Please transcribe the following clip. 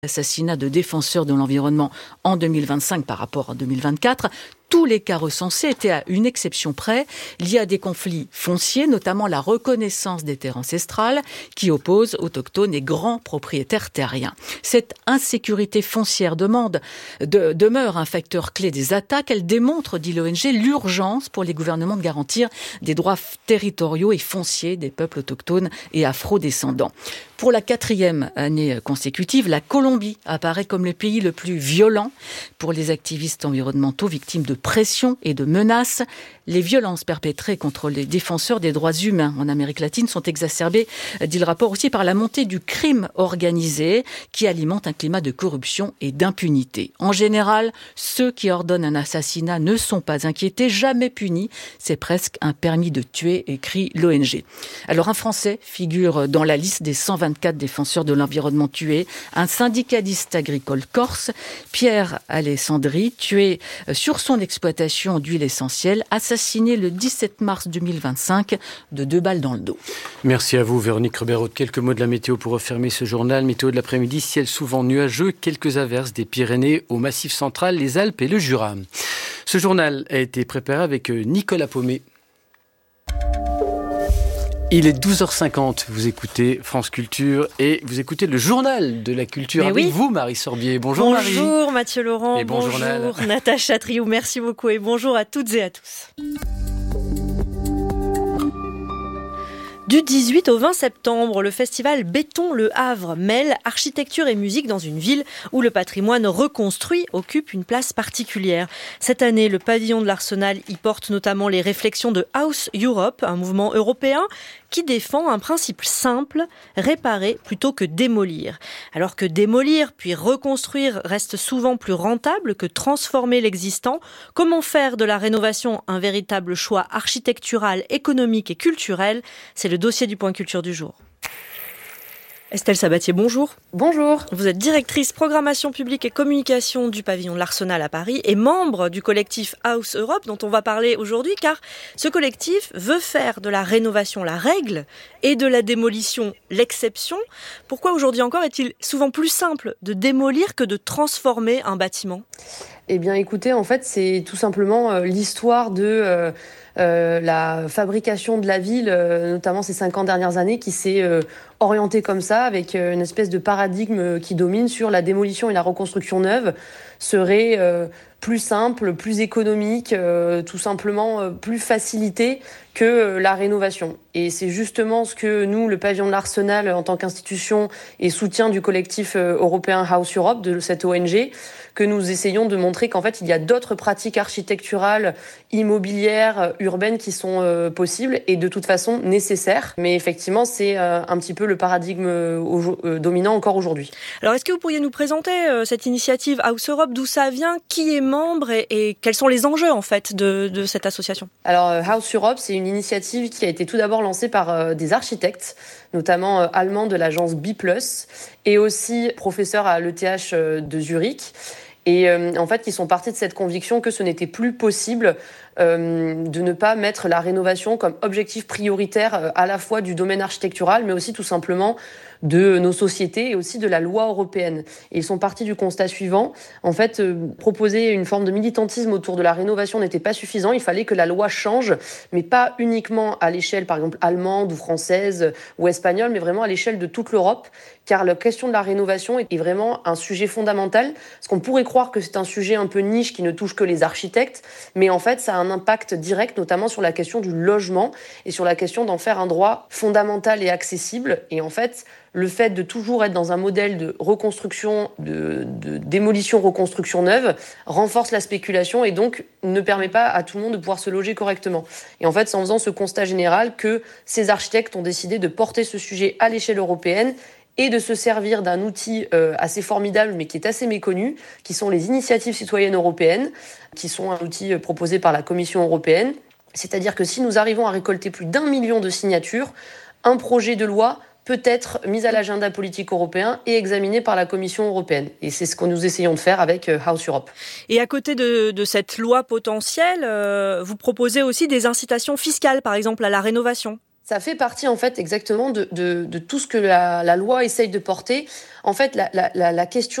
Assassinat de défenseurs de l'environnement en 2025 par rapport à 2024. Tous les cas recensés étaient à une exception près liés à des conflits fonciers, notamment la reconnaissance des terres ancestrales qui opposent autochtones et grands propriétaires terriens. Cette insécurité foncière demeure un facteur clé des attaques. Elle démontre, dit l'ONG, l'urgence pour les gouvernements de garantir des droits territoriaux et fonciers des peuples autochtones et afro-descendants. Pour la 4e année consécutive, la Colombie apparaît comme le pays le plus violent pour les activistes environnementaux victimes de pression et de menaces. Les violences perpétrées contre les défenseurs des droits humains en Amérique latine sont exacerbées, dit le rapport, aussi par la montée du crime organisé qui alimente un climat de corruption et d'impunité. En général, ceux qui ordonnent un assassinat ne sont pas inquiétés, jamais punis. C'est presque un permis de tuer, écrit l'ONG. Alors un Français figure dans la liste des 124 défenseurs de l'environnement tués, un syndicaliste agricole corse, Pierre Alessandri, tué sur son exploitation d'huile essentielle, assassiné le 17 mars 2025 de 2 balles dans le dos. Merci à vous Véronique Reberot. Quelques mots de la météo pour refermer ce journal. Météo de l'après-midi, ciel souvent nuageux, quelques averses des Pyrénées au Massif central, les Alpes et le Jura. Ce journal a été préparé avec Nicolas Paumet. Il est 12h50, vous écoutez France Culture et vous écoutez le journal de la culture avec vous, Marie Sorbier. Bonjour Marie. Bonjour Mathieu Laurent, et bonjour Natacha Triou, merci beaucoup et bonjour à toutes et à tous. Du 18 au 20 septembre, le festival Béton Le Havre mêle architecture et musique dans une ville où le patrimoine reconstruit occupe une place particulière. Cette année, le pavillon de l'Arsenal y porte notamment les réflexions de House Europe, un mouvement européen qui défend un principe simple, réparer plutôt que démolir. Alors que démolir puis reconstruire reste souvent plus rentable que transformer l'existant, comment faire de la rénovation un véritable choix architectural, économique et culturel ? C'est le dossier du Point Culture du jour. Estelle Sabatier, bonjour. Bonjour. Vous êtes directrice programmation publique et communication du pavillon de l'Arsenal à Paris et membre du collectif House Europe dont on va parler aujourd'hui car ce collectif veut faire de la rénovation la règle et de la démolition l'exception. Pourquoi aujourd'hui encore est-il souvent plus simple de démolir que de transformer un bâtiment ? Eh bien écoutez, en fait c'est tout simplement l'histoire de la fabrication de la ville, notamment ces 50 dernières années, qui s'est orientée comme ça, avec une espèce de paradigme qui domine sur la démolition et la reconstruction neuve, serait plus simple, plus économique, tout simplement plus facilité que la rénovation. Et c'est justement ce que nous, le pavillon de l'Arsenal, en tant qu'institution et soutien du collectif européen House Europe, de cette ONG, que nous essayons de montrer qu'en fait, il y a d'autres pratiques architecturales, immobilières, urbaines qui sont possibles et de toute façon nécessaires. Mais effectivement, c'est un petit peu le paradigme dominant encore aujourd'hui. Alors, est-ce que vous pourriez nous présenter cette initiative House Europe, d'où ça vient, qui est membre et quels sont les enjeux en fait de cette association ? Alors, House Europe, c'est une initiative qui a été tout d'abord lancée par des architectes, notamment allemands de l'agence B+, et aussi professeurs à l'ETH de Zurich. Et en fait, ils sont partis de cette conviction que ce n'était plus possible de ne pas mettre la rénovation comme objectif prioritaire à la fois du domaine architectural, mais aussi tout simplement de nos sociétés et aussi de la loi européenne. Et ils sont partis du constat suivant. En fait, proposer une forme de militantisme autour de la rénovation n'était pas suffisant. Il fallait que la loi change, mais pas uniquement à l'échelle, par exemple, allemande ou française ou espagnole, mais vraiment à l'échelle de toute l'Europe. Car la question de la rénovation est vraiment un sujet fondamental. Parce qu'on pourrait croire que c'est un sujet un peu niche qui ne touche que les architectes, mais en fait, ça a un impact direct, notamment sur la question du logement et sur la question d'en faire un droit fondamental et accessible. Et en fait, le fait de toujours être dans un modèle de reconstruction, de démolition-reconstruction neuve, renforce la spéculation et donc ne permet pas à tout le monde de pouvoir se loger correctement. Et en fait, c'est en faisant ce constat général que ces architectes ont décidé de porter ce sujet à l'échelle européenne et de se servir d'un outil assez formidable, mais qui est assez méconnu, qui sont les initiatives citoyennes européennes, qui sont un outil proposé par la Commission européenne. C'est-à-dire que si nous arrivons à récolter plus d'1 million de signatures, un projet de loi peut être mis à l'agenda politique européen et examiné par la Commission européenne. Et c'est ce que nous essayons de faire avec House Europe. Et à côté de cette loi potentielle, vous proposez aussi des incitations fiscales, par exemple à la rénovation ? Ça fait partie en fait exactement de tout ce que la loi essaye de porter. En fait, la question